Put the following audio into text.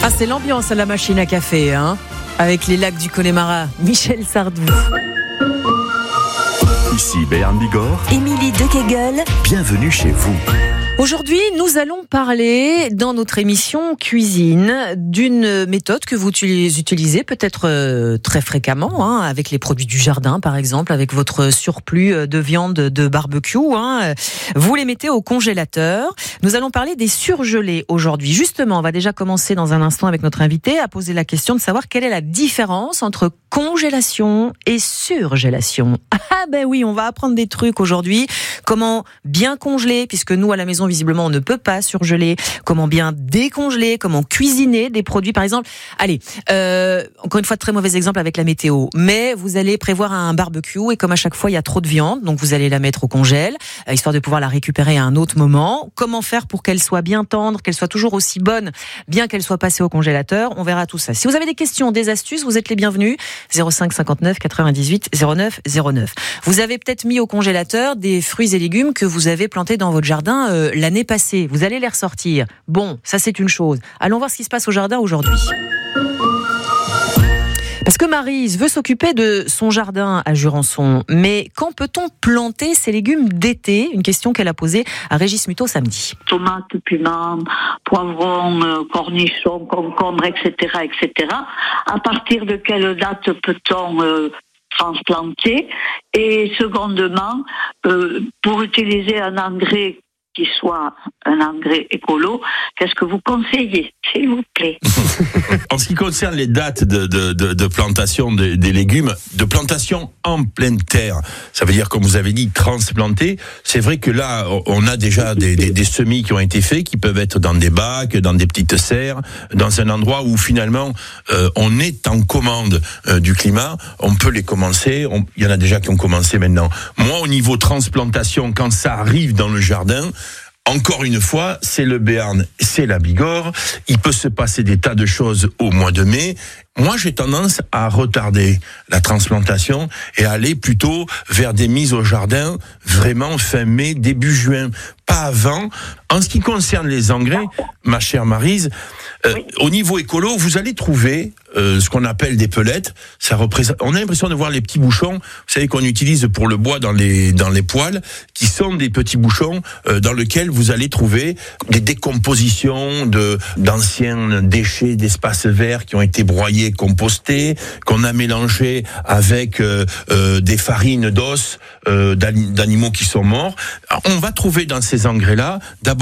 c'est l'ambiance à la machine à café, hein, avec les lacs du Connemara. Michel Sardou. Ici Béarn Bigorre. Émilie Dekeguel. Bienvenue chez vous. Aujourd'hui, nous allons parler dans notre émission Cuisine d'une méthode que vous utilisez peut-être très fréquemment, hein, avec les produits du jardin par exemple, avec votre surplus de viande de barbecue. Hein, vous les mettez au congélateur. Nous allons parler des surgelés aujourd'hui. Justement, on va déjà commencer dans un instant avec notre invité à poser la question de savoir quelle est la différence entre congélation et surgélation. Ah ben oui, on va apprendre des trucs aujourd'hui. Comment bien congeler, puisque nous à la maison visiblement on ne peut pas surgeler. Comment bien décongeler, comment cuisiner des produits par exemple. Allez, encore une fois très mauvais exemple avec la météo, mais vous allez prévoir un barbecue et comme à chaque fois il y a trop de viande, donc vous allez la mettre au congèle, histoire de pouvoir la récupérer à un autre moment. Comment faire pour qu'elle soit bien tendre, qu'elle soit toujours aussi bonne, bien qu'elle soit passée au congélateur. On verra tout ça. Si vous avez des questions, des astuces, vous êtes les bienvenus. 05 59 98 09 09. Vous avez peut-être mis au congélateur des fruits et légumes que vous avez plantés dans votre jardin l'année passée. Vous allez les ressortir. Bon, ça c'est une chose. Allons voir ce qui se passe au jardin aujourd'hui. Parce que Maryse veut s'occuper de son jardin à Jurançon. Mais quand peut-on planter ces légumes d'été ? Une question qu'elle a posée à Régis Muto samedi. Tomates, piments, poivrons, cornichons, concombres, etc., etc. À partir de quelle date peut-on transplanter ? Et secondement, pour utiliser un engrais qui soit un engrais écolo, qu'est-ce que vous conseillez, s'il vous plaît ? En ce qui concerne les dates de plantation des légumes, de plantation en pleine terre, ça veut dire, comme vous avez dit, transplanter. C'est vrai que là, on a déjà des semis qui ont été faits, qui peuvent être dans des bacs, dans des petites serres, dans un endroit où finalement on est en commande du climat. On peut les commencer. Il y en a déjà qui ont commencé maintenant. Moi, au niveau transplantation, quand ça arrive dans le jardin, encore une fois, c'est le Béarn, c'est la Bigorre. Il peut se passer des tas de choses au mois de mai. Moi, j'ai tendance à retarder la transplantation et aller plutôt vers des mises au jardin vraiment fin mai, début juin, pas avant. En ce qui concerne les engrais, ma chère Maryse, au niveau écolo, vous allez trouver ce qu'on appelle des pellets. Ça représente. On a l'impression de voir les petits bouchons, vous savez, qu'on utilise pour le bois dans les poêles, qui sont des petits bouchons dans lesquels vous allez trouver des décompositions d'anciens déchets d'espaces verts qui ont été broyés, compostés, qu'on a mélangés avec des farines d'os d'animaux qui sont morts. On va trouver dans ces engrais-là d'abord